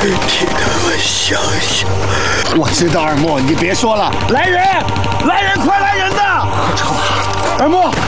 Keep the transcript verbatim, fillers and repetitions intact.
替他们想想。 我知道二木，你别说了，来人，来人，快来人呐！ 快撤吧！ 二木，